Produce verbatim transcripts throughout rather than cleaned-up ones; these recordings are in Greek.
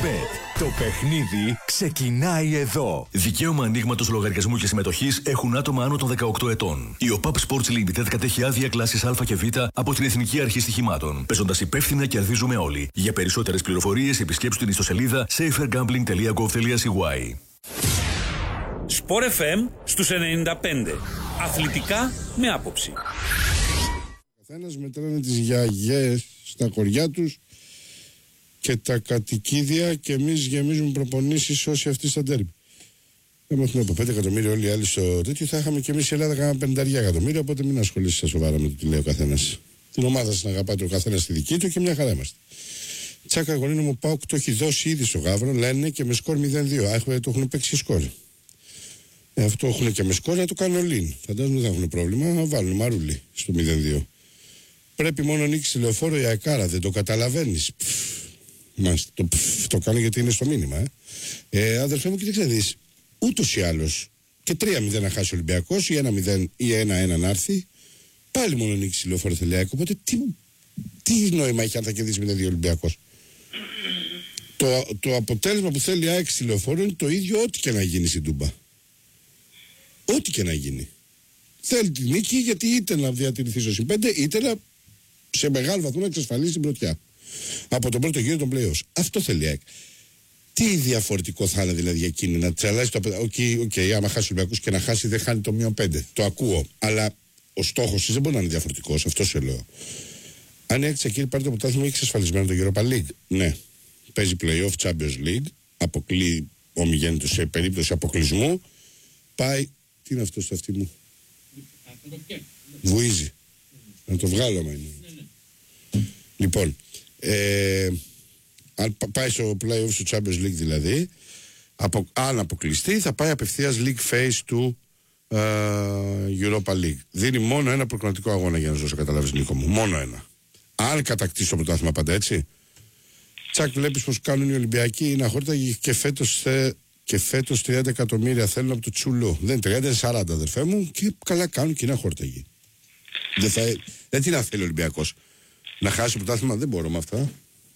Sportbet. Το παιχνίδι ξεκινάει εδώ. Δικαίωμα ανοίγματος λογαριασμού και συμμετοχής έχουν άτομα άνω των δεκαοκτώ ετών. Η ΟΠΑΠ Sports Limited κατέχει άδεια κλάσης Α και Β από την Εθνική Αρχή Στοιχημάτων. Παίζοντας υπεύθυνα, κερδίζουμε όλοι. Για περισσότερες πληροφορίες, επισκέψτε την ιστοσελίδα safer gambling dot gov dot c y. Sport εφ εμ στους ενενήντα πέντε. Αθλητικά με άποψη. Ο καθένας μετράνε τις γιαγιές στα χωριά τους και τα κατοικίδια και εμείς γεμίζουμε προπονήσεις όσοι αυτοί στα ντέρμπι. Άμα έχουμε από πέντε εκατομμύρια όλοι οι άλλοι στο τέτοιο, θα είχαμε και εμείς η Ελλάδα κάνα πενήντα εκατομμύρια, οπότε μην ασχολείσαι σοβαρά με το τι λέει ο καθένας. Την ομάδα σας να αγαπάτε ο καθένας στη δική του και μια χαρά είμαστε. Τσάκα γονίνο μου πάω και το έχει δώσει ήδη στο Γαύρο, λένε και με σκορ μηδέν δύο. Α, το έχουν παίξει και σκορ. Ε, αυτό έχουν και με σκορ να το κάνουν όλοι. Φαντάζομαι δεν θα έχουν πρόβλημα να βάλουν μαρούλι στο μηδέν δύο. Πρέπει μόνο νίκη λεωφόρο η Ακάρα, δεν το καταλαβαίνεις. Μάλιστα, το, το κάνω γιατί είναι στο μήνυμα. Ε. Ε, αδερφέ μου, κοίταξε να δεις. Ούτως ή άλλως και τρία μηδέν να χάσει ο Ολυμπιακός ή ένα μηδέν ή ένα ένα να έρθει. Πάλι μόνο νίκη λεωφόρο θέλει ΑΕΚ. Οπότε τι, τι νόημα έχει αν θα κερδίσει μηδέν δύο Ολυμπιακός. Το, το αποτέλεσμα που θέλει η ΑΕΚ στη λεωφόρο είναι το ίδιο ό,τι και να γίνει στην Τούμπα. Ό,τι και να γίνει. Θέλει τη νίκη γιατί είτε να διατηρηθεί στο συν πέντε είτε να σε μεγάλο βαθμό να εξασφαλίσει την πρωτιά. Από τον πρώτο γύρο των playoffs. Αυτό θέλει η ΑΕΚ. Τι διαφορετικό θα είναι δηλαδή για εκείνη να τσαλάσει το απέναντι. Οκ, okay, okay, άμα χάσει ο Ολυμπιακός και να χάσει δεν χάνει το μείον πέντε. Το ακούω. Αλλά ο στόχος δεν μπορεί να είναι διαφορετικός. Αυτό σε λέω. Αν η ΑΕΚ Τσακίρη πάρει το πρωτάθλημα, έχει εξασφαλισμένο το Europa League. Ναι. Παίζει playoff Champions League. Αποκλεί ομιγέννητο σε περίπτωση αποκλεισμού. Πάει. Τι είναι αυτό στο αυτί μου. Βουίζει. Να το βγάλω άμα είναι. Λοιπόν. Ε, αν πάει στο play-off του Champions League δηλαδή, απο, αν αποκλειστεί θα πάει απευθείας League Phase του uh, Europa League. Δίνει μόνο ένα προκριματικό αγώνα για να ζω, καταλάβεις Νίκο μου, μόνο ένα. Αν κατακτήσει το πρωτάθλημα πάντα έτσι. Τσακ, βλέπεις πως κάνουν οι Ολυμπιακοί, είναι αχόρταγοι και φέτος, θε, και φέτος τριάντα εκατομμύρια θέλουν από το Τσουλού. Δεν είναι τριάντα, είναι σαράντα αδερφέ μου, και καλά κάνουν και είναι αχόρταγοι. Δεν, θα, δεν τι να θέλει ο Ολυμπιακός. Να χάσει το πρωτάθλημα δεν μπορώ με αυτά.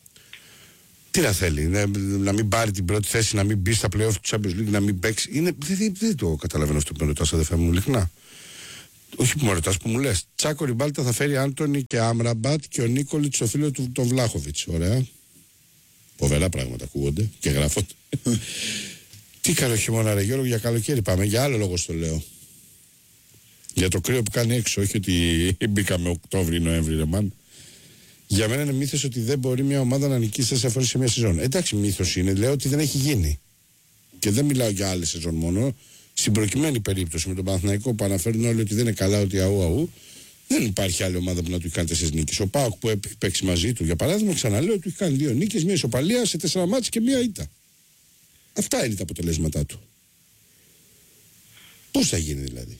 Τι να θέλει, να, να μην πάρει την πρώτη θέση, να μην μπει στα playoff του Champions League, να μην παίξει. Είναι, δεν, δεν το καταλαβαίνω αυτό που με ρωτάς, αδερφέ μου, ειλικρινά. Όχι που με ρωτάς, που μου λες. Τσάκο Ριμπάλτα θα φέρει Άντωνη και Άμραμπατ και ο Νίκολιτς το φίλο του τον Βλάχοβιτς. Ωραία. Φοβερά πράγματα ακούγονται και γράφονται. Τι καλό χειμώνα, ρε Γιώργο, για καλοκαίρι πάμε. Για άλλο λόγο το λέω. Για το κρύο που κάνει έξω, όχι ότι μπήκαμε Οκτώβρη-Νοέμβρη, ρε μαν. Για μένα είναι μύθος ότι δεν μπορεί μια ομάδα να νικήσει τέσσερις φορές σε μια σεζόν. Εντάξει, μύθος είναι, λέω ότι δεν έχει γίνει. Και δεν μιλάω για άλλη σεζόν μόνο. Στην προκειμένη περίπτωση με τον Παναθηναϊκό που αναφέρουν όλοι ότι δεν είναι καλά, ότι αού αού, δεν υπάρχει άλλη ομάδα που να του έχει κάνει τέσσερις νίκες. Ο ΠΑΟΚ που έχει παίξει μαζί του, για παράδειγμα, ξαναλέω, του έχει κάνει δύο νίκες, μια ισοπαλία σε τέσσερα μάτς και μια ήττα. Αυτά είναι τα αποτελέσματά του. Πώς θα γίνει δηλαδή.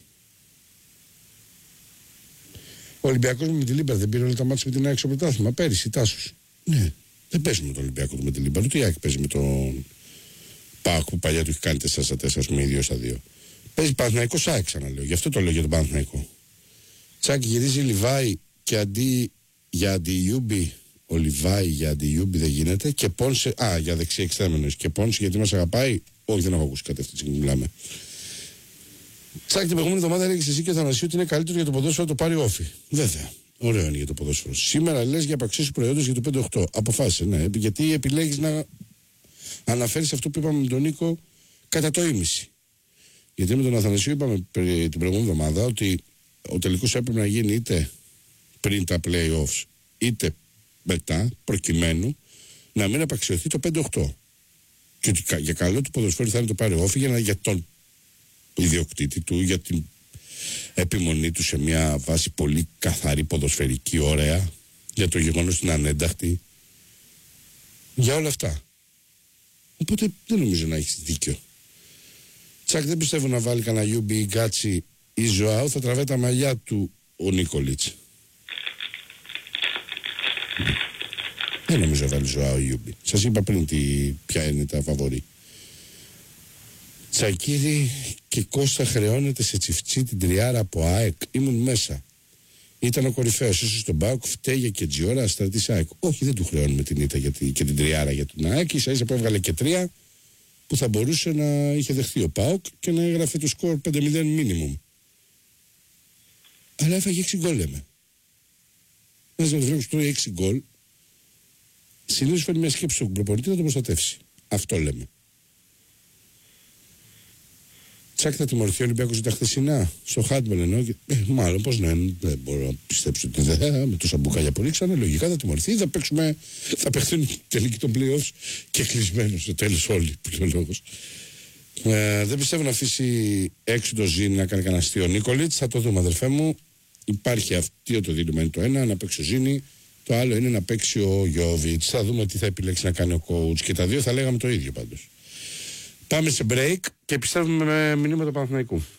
Ο Ολυμπιακός με την Λίμπερ δεν πήρε όλα τα μάτια με την ΑΕΚ στο πρωτάθλημα πέρυσι, Τάσος. Ναι, δεν παίζουμε με τον Ολυμπιακό με την Λίμπερ. Ούτε η ΑΕΚ παίζει με τον ΠΑΟΚ που παλιά του έχει κάνει τέσσερα στα τέσσερα, με δύο στα δύο. Παίζει Παναθηναϊκός ΑΕΚ, ξαναλέω. Γι' αυτό το λέω για τον Παναθηναϊκό. Τσάκ γυρίζει Λιβάη και αντί για αντιιούμπι, ο Λιβάη για αντιιούμπι δεν γίνεται. Και Πόνσε, α, για δεξί εξτρέμενος. Και Πόνσε γιατί μας αγαπάει. Όχι, δεν έχω ακούσει κάτι αυτή τη στιγμή μιλάμε. Τσάκ, την προηγούμενη εβδομάδα έλεγε εσύ και ο Θανασίου ότι είναι καλύτερο για το ποδόσφαιρο να το πάρει όφη. Βέβαια. Ωραίο είναι για το ποδόσφαιρο. Σήμερα λες για απαξίωση προϊόντος για το πέντε οκτώ. Αποφάσισε, ναι. Γιατί επιλέγεις να αναφέρεις αυτό που είπαμε με τον Νίκο κατά το ίμιση. Γιατί με τον Αθανασίου είπαμε την προηγούμενη εβδομάδα ότι ο τελικός έπρεπε να γίνει είτε πριν τα play-offs είτε μετά, προκειμένου να μην απαξιωθεί το πέντε οκτώ. Και ότι για καλό του ποδοσφαίρου θα είναι το πάρει όφη για, να, για τον ιδιοκτήτη του, για την επιμονή του σε μια βάση πολύ καθαρή ποδοσφαιρική, ωραία, για το γεγονός ότι είναι ανένταχτη, για όλα αυτά. Οπότε δεν νομίζω να έχεις δίκιο. Τσακ, δεν πιστεύω να βάλει κανένα Ιούμπι ή Γκάτσι ή Ζωάου, θα τραβάει τα μαλλιά του ο Νίκολιτς. Δεν νομίζω να βάλει Ζωάου ή Ιούμπι. Σας είπα πριν τι, ποια είναι τα φαβορί. Τσακίρι και Κώστα χρεώνεται σε τσιφτσί την τριάρα από ΑΕΚ. Ήμουν μέσα. Ήταν ο κορυφαίος, ίσως στον ΠΑΟΚ, φταίγε και Τζιόρα, αστρατής ΑΕΚ. Όχι, δεν του χρεώνουμε την ήττα για τη, και την τριάρα για την ΑΕΚ. Ίσα ίσα που έβγαλε και τρία που θα μπορούσε να είχε δεχθεί ο ΠΑΟΚ και να έγραφε το σκορ πέντε μηδέν μίνιμουμ. Αλλά έφαγε έξι γκολ, λέμε. Ένας Βελγράμος τρώει έξι γκολ. Συνήθως φέρνει μια σκέψη στον προπονητή να το προστατεύσει. Αυτό λέμε. Τσάκ θα τιμωρηθεί ο Ολυμπιακός για τα χθεσινά. Στο Χάντμπελ εννοώ. Ε, μάλλον πώς να είναι. Δεν μπορώ να πιστέψω ότι δεν. Με τόσα μπουκάλια που ρίξανε. Λογικά θα τιμωρηθεί. Θα παίξουμε. Θα παιχθούν τελική των playoffs και κλεισμένο στο τέλος όλοι. Που λέει ο λόγος. Ε, δεν πιστεύω να αφήσει έξω το Ζήνη να κάνει κανένα αστείο ο Νίκολιτς. Θα το δούμε, αδερφέ μου. Υπάρχει αυτό το δίλημμα. Είναι το ένα, να παίξει ο Ζήνη. Το άλλο είναι να παίξει ο Γιώβιτς. Θα δούμε τι θα επιλέξει να κάνει ο coach. Και τα δύο θα λέγαμε το ίδιο πάντως. Πάμε σε break και επιστρέφουμε με μηνύματα Παναθηναϊκού.